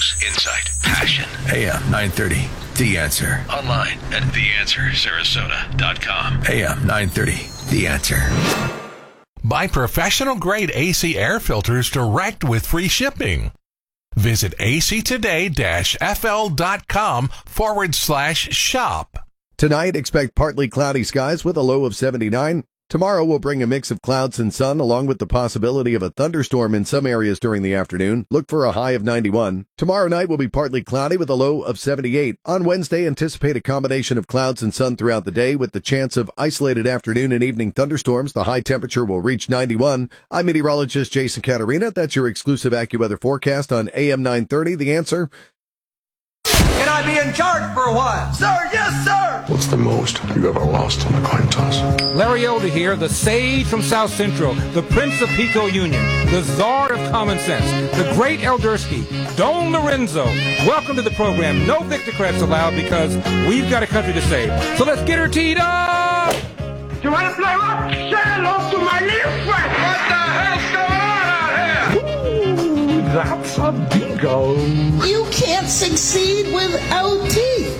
News, insight, passion. AM 930, The Answer. Online at theanswersarasota.com. AM 930, The Answer. Buy professional-grade AC air filters direct with free shipping. Visit actoday-fl.com/shop. Tonight, expect partly cloudy skies with a low of 79. Tomorrow will bring a mix of clouds and sun, along with the possibility of a thunderstorm in some areas during the afternoon. Look for a high of 91. Tomorrow night will be partly cloudy with a low of 78. On Wednesday, anticipate a combination of clouds and sun throughout the day with the chance of isolated afternoon and evening thunderstorms. The high temperature will reach 91. I'm meteorologist Jason Caterina. That's your exclusive AccuWeather forecast on AM 930. The Answer. Can I be in charge for a while? Sir, yes, sir! What's the most you ever lost on a coin toss? Larry Elder here, the sage from South Central, the Prince of Pico Union, the czar of common sense, the great Eldersky, Don Lorenzo. Welcome to the program. No Victocrats allowed because we've got a country to save. So let's get her teed up! You want to play rock? Say hello to my little friend! What the hell's going on out here? Ooh, that's a bingo. You can't succeed without teeth.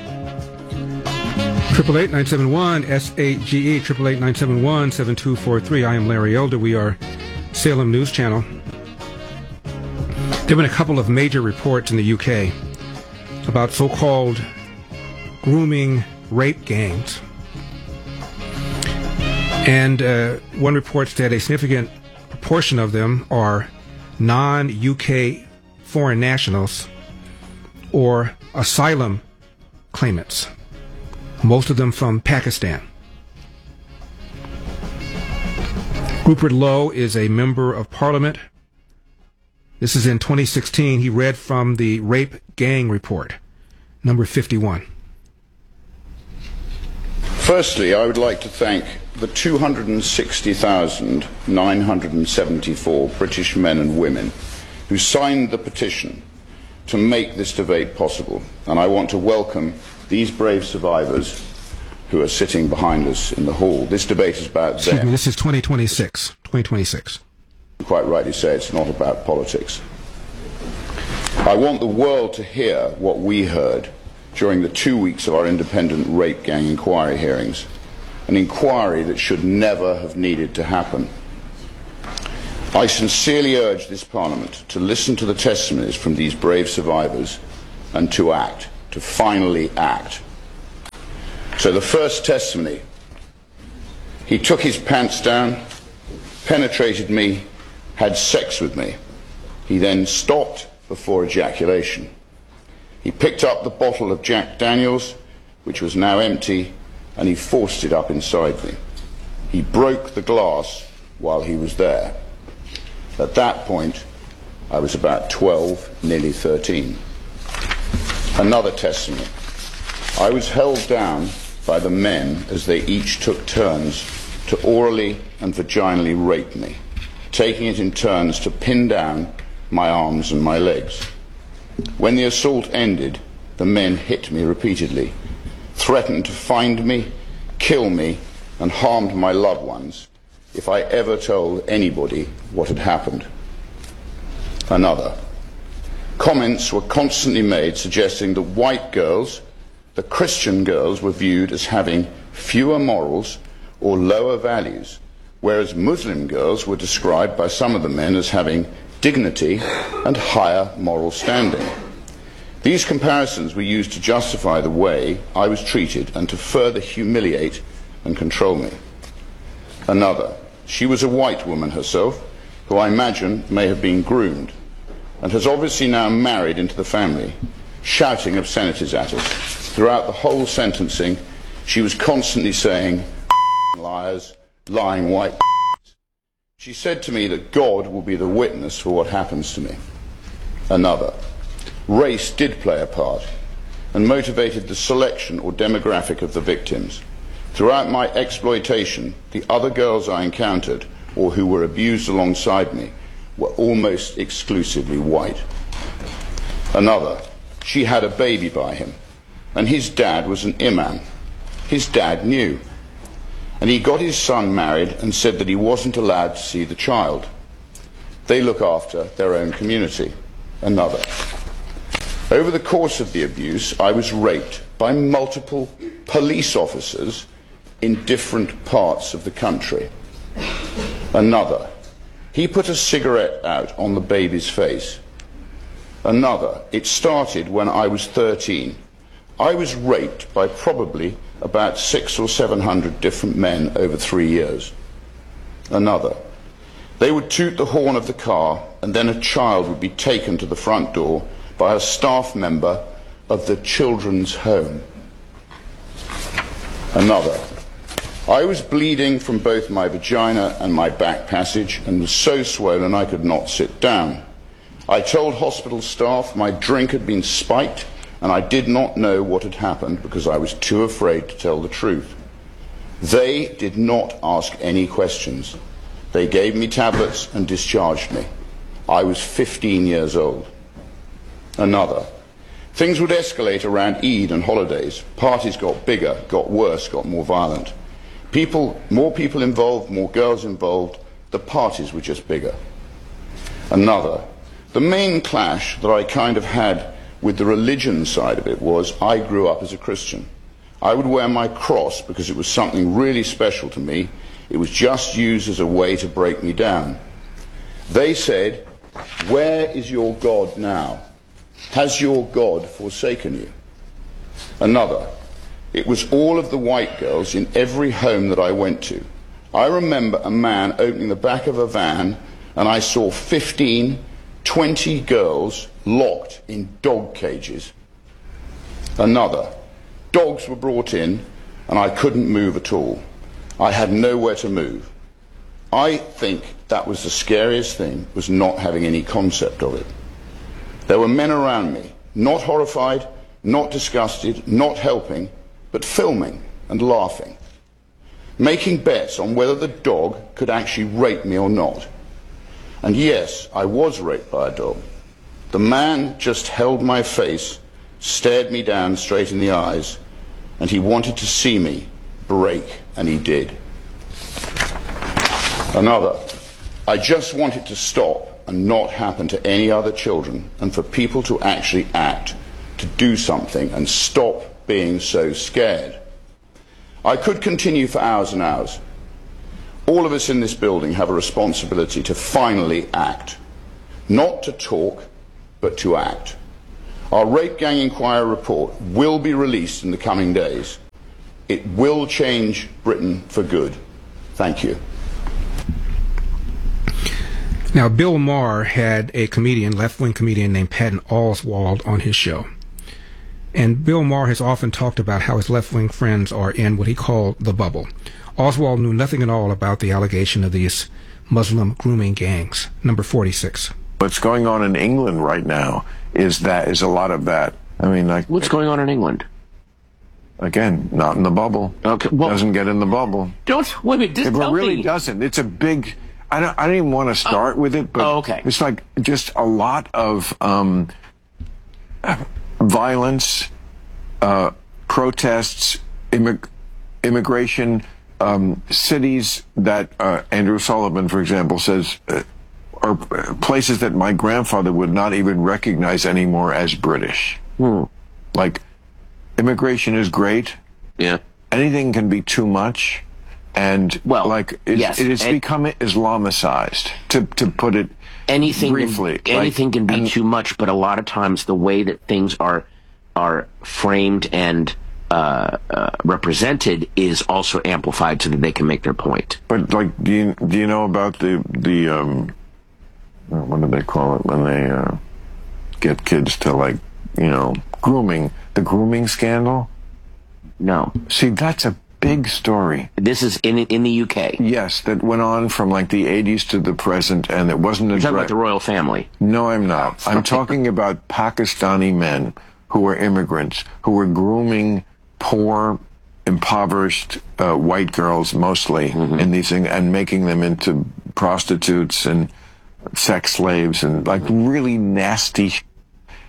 888-971-SAGE, 888-971-7243. I am Larry Elder. We are Salem News Channel. There have been a couple of major reports in the UK about so-called grooming rape gangs. And one reports that a significant proportion of them are non-UK foreign nationals or asylum claimants, most of them from Pakistan. Rupert Lowe is a member of Parliament. This is in 2016. He read from the Rape Gang Report, number 51. Firstly, I would like to thank the 260,974 British men and women who signed the petition to make this debate possible. And I want to welcome these brave survivors who are sitting behind us in the hall. This debate is about them. Excuse me, this is 2026. Quite rightly say it's not about politics. I want the world to hear what we heard during the 2 weeks of our independent rape gang inquiry hearings, an inquiry that should never have needed to happen. I sincerely urge this Parliament to listen to the testimonies from these brave survivors and to act, to finally act. So the first testimony: he took his pants down, penetrated me, had sex with me. He then stopped before ejaculation. He picked up the bottle of Jack Daniels, which was now empty, and he forced it up inside me. He broke the glass while he was there. At that point, I was about 12, nearly 13. Another testimony: I was held down by the men as they each took turns to orally and vaginally rape me, taking it in turns to pin down my arms and my legs. When the assault ended, the men hit me repeatedly, threatened to find me, kill me, and harmed my loved ones if I ever told anybody what had happened. Another: comments were constantly made suggesting that white girls, the Christian girls, were viewed as having fewer morals or lower values, whereas Muslim girls were described by some of the men as having dignity and higher moral standing. These comparisons were used to justify the way I was treated and to further humiliate and control me. Another: she was a white woman herself, who I imagine may have been groomed, and has obviously now married into the family, shouting obscenities at us. Throughout the whole sentencing, she was constantly saying, liars, lying white. She said to me that God will be the witness for what happens to me. Another: race did play a part and motivated the selection or demographic of the victims. Throughout my exploitation, the other girls I encountered, or who were abused alongside me, were almost exclusively white. Another: she had a baby by him, and his dad was an imam. His dad knew, and he got his son married and said that he wasn't allowed to see the child. They look after their own community. Another: Over the course of the abuse, I was raped by multiple police officers in different parts of the country. Another, he put a cigarette out on the baby's face. Another, it started when I was 13. I was raped by probably about 600 or 700 different men over 3 years. Another, they would toot the horn of the car and then a child would be taken to the front door by a staff member of the children's home. Another, I was bleeding from both my vagina and my back passage and was so swollen I could not sit down. I told hospital staff my drink had been spiked and I did not know what had happened because I was too afraid to tell the truth. They did not ask any questions. They gave me tablets and discharged me. I was 15 years old. Another, things would escalate around Eid and holidays. Parties got bigger, got worse, got more violent. More people involved, more girls involved. The parties were just bigger. Another, the main clash that I kind of had with the religion side of it was I grew up as a Christian. I would wear my cross because it was something really special to me. It was just used as a way to break me down. They said, "Where is your God now? Has your God forsaken you?" Another, it was all of the white girls in every home that I went to. I remember a man opening the back of a van and I saw 15, 20 girls locked in dog cages. Another, dogs were brought in and I couldn't move at all. I had nowhere to move. I think that was the scariest thing, was not having any concept of it. There were men around me, not horrified, not disgusted, not helping, but filming and laughing, making bets on whether the dog could actually rape me or not. And yes, I was raped by a dog. The man just held my face, stared me down straight in the eyes, and he wanted to see me break, and he did. Another, I just wanted to stop and not happen to any other children, and for people to actually act, to do something and stop being so scared. I could continue for hours and hours. All of us in this building have a responsibility to finally act. Not to talk, but to act. Our Rape Gang Inquiry report will be released in the coming days. It will change Britain for good. Thank you. Now, Bill Maher had a comedian, left-wing comedian named Patton Oswalt on his show. And Bill Maher has often talked about how his left-wing friends are in what he called the bubble. Oswalt knew nothing at all about the allegation of these Muslim grooming gangs. Number 46. What's going on in England right now is a lot of that. I mean, like, what's going on in England? Again, not in the bubble. Okay, well, doesn't get in the bubble. Don't wait a minute. Just tell really me. Doesn't. It's a big. I don't even want to start with it, but okay. It's like just a lot of violence, protests, immigration, cities that Andrew Sullivan, for example, says are places that my grandfather would not even recognize anymore as British. Like, immigration is great. Yeah. Anything can be too much. And, yes. it has become Islamicized, to put it briefly. Anything can be too much, but a lot of times the way that things are framed and represented is also amplified so that they can make their point. But, like, do you know about the what do they call it when they get kids to, like, grooming, the grooming scandal? No. See, that's a big story. This is in the UK. Yes, that went on from like the 80s to the present, and it wasn't You're talking about the royal family. No, I'm not. I'm talking about Pakistani men who were immigrants, who were grooming poor, impoverished white girls mostly in these things, and making them into prostitutes and sex slaves and like really nasty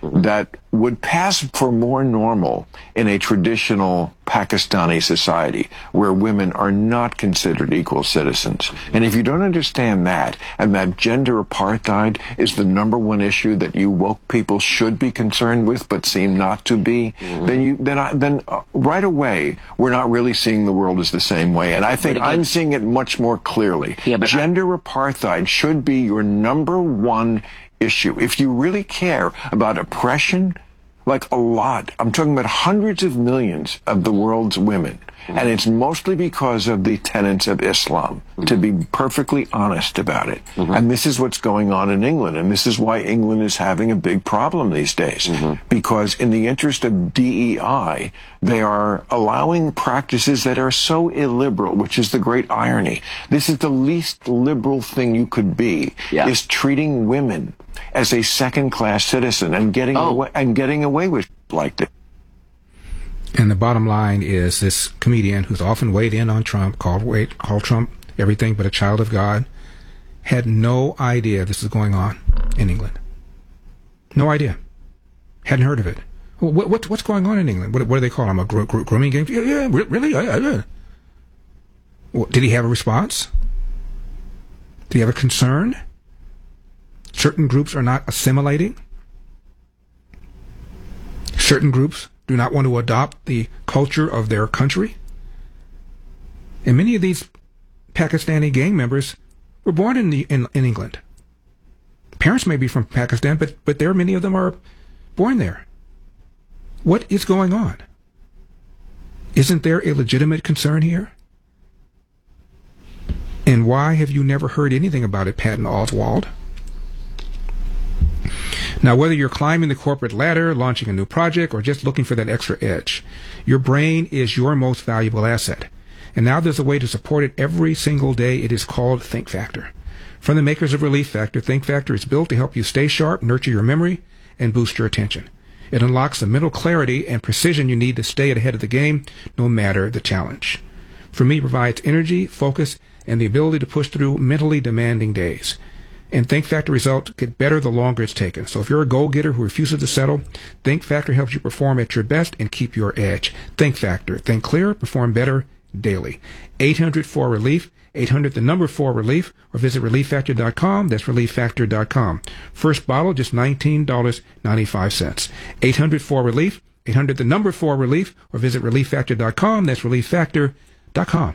that would pass for more normal in a traditional Pakistani society where women are not considered equal citizens. And if you don't understand that, and that gender apartheid is the number one issue that you woke people should be concerned with but seem not to be, then right away we're not really seeing the world as the same way. And I think I'm seeing it much more clearly. Gender apartheid should be your number one issue. If you really care about oppression, like a lot, I'm talking about hundreds of millions of the world's women, and it's mostly because of the tenets of Islam, to be perfectly honest about it. And this is what's going on in England, and this is why England is having a big problem these days, because in the interest of DEI, they are allowing practices that are so illiberal, which is the great irony. This is the least liberal thing you could be, is treating women as a second-class citizen and getting away with like this. And the bottom line is this comedian who's often weighed in on Trump, called Trump everything but a child of God, had no idea this is going on in England. No idea. Hadn't heard of it. Well, what's going on in England? What do they call them? A grooming game? Yeah, really? Yeah. Well, did he have a response? Did he have a concern? Certain groups are not assimilating. Certain groups do not want to adopt the culture of their country. And many of these Pakistani gang members were born in England. Parents may be from Pakistan, but there many of them are born there. What is going on? Isn't there a legitimate concern here? And why have you never heard anything about it, Patton Oswalt? Now, whether you're climbing the corporate ladder, launching a new project, or just looking for that extra edge, your brain is your most valuable asset. And now there's a way to support it every single day. It is called Think Factor. From the makers of Relief Factor, Think Factor is built to help you stay sharp, nurture your memory, and boost your attention. It unlocks the mental clarity and precision you need to stay ahead of the game, no matter the challenge. For me, it provides energy, focus, and the ability to push through mentally demanding days. And Think Factor results get better the longer it's taken. So if you're a goal-getter who refuses to settle, Think Factor helps you perform at your best and keep your edge. Think Factor. Think clear, perform better daily. 800-4-RELIEF, 800-4-RELIEF, or visit ReliefFactor.com. That's ReliefFactor.com. First bottle, just $19.95. 800-4-RELIEF, 800-4-RELIEF, or visit ReliefFactor.com. That's ReliefFactor.com.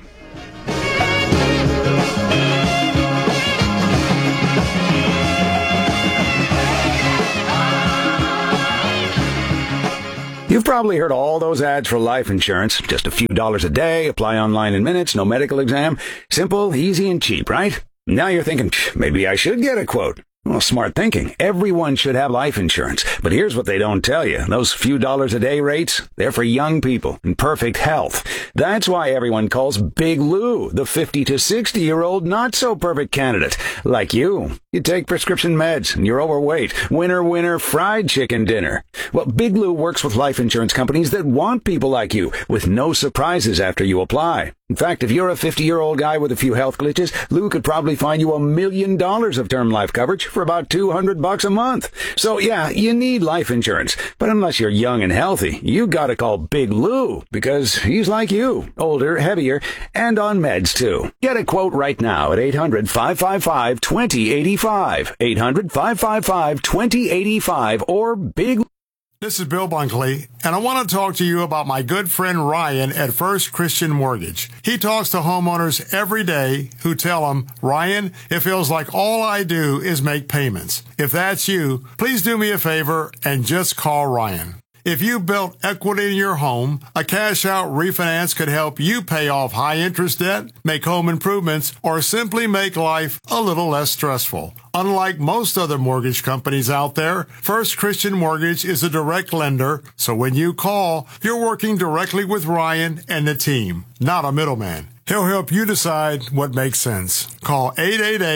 You've probably heard all those ads for life insurance. Just a few dollars a day, apply online in minutes, no medical exam. Simple, easy, and cheap, right? Now you're thinking, maybe I should get a quote. Well, smart thinking. Everyone should have life insurance. But here's what they don't tell you. Those few dollars a day rates, they're for young people in perfect health. That's why everyone calls Big Lou the 50 to 60-year-old not-so-perfect candidate. Like you. You take prescription meds and you're overweight. Winner, fried chicken dinner. Well, Big Lou works with life insurance companies that want people like you with no surprises after you apply. In fact, if you're a 50-year-old guy with a few health glitches, Lou could probably find you $1 million of term life coverage for about $200 a month. So yeah, you need life insurance. But unless you're young and healthy, you gotta call Big Lou because he's like you, older, heavier, and on meds too. Get a quote right now at 800-555-2085. 800-555-2085 or Big. This is Bill Bunkley, and I want to talk to you about my good friend Ryan at First Christian Mortgage. He talks to homeowners every day who tell him, Ryan, it feels like all I do is make payments. If that's you, please do me a favor and just call Ryan. If you built equity in your home, a cash-out refinance could help you pay off high-interest debt, make home improvements, or simply make life a little less stressful. Unlike most other mortgage companies out there, First Christian Mortgage is a direct lender, so when you call, you're working directly with Ryan and the team, not a middleman. He'll help you decide what makes sense. Call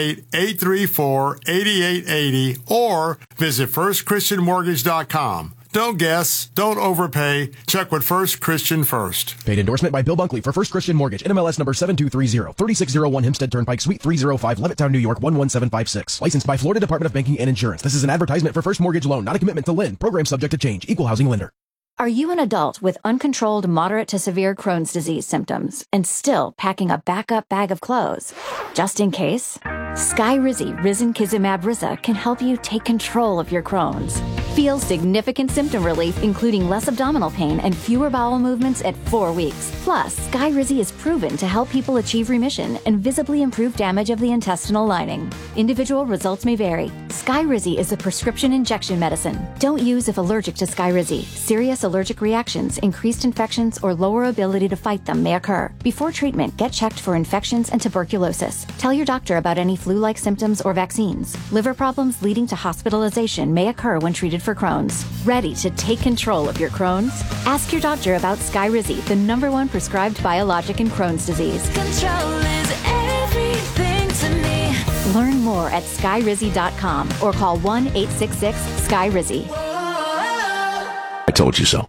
888-834-8880 or visit firstchristianmortgage.com. Don't guess. Don't overpay. Check with First Christian first. Paid endorsement by Bill Bunkley for First Christian Mortgage. NMLS number 7230. 3601 Hempstead Turnpike, Suite 305, Levittown, New York 11756. Licensed by Florida Department of Banking and Insurance. This is an advertisement for First Mortgage Loan, not a commitment to lend. Program subject to change. Equal housing lender. Are you an adult with uncontrolled moderate to severe Crohn's disease symptoms and still packing a backup bag of clothes? Just in case? Skyrizi Risankizumab Riza can help you take control of your Crohn's. Feel significant symptom relief, including less abdominal pain and fewer bowel movements at 4 weeks. Plus, Skyrizi is proven to help people achieve remission and visibly improve damage of the intestinal lining. Individual results may vary. Skyrizi is a prescription injection medicine. Don't use if allergic to Skyrizi. Serious allergic reactions, increased infections, or lower ability to fight them may occur. Before treatment, get checked for infections and tuberculosis. Tell your doctor about any flu-like symptoms or vaccines. Liver problems leading to hospitalization may occur when treated for Crohn's. Ready to take control of your Crohn's? Ask your doctor about Skyrizi, the #1 prescribed biologic in Crohn's disease. Control is everything to me. Learn more at skyrizi.com or call 1-866-SKYRIZI. I told you so.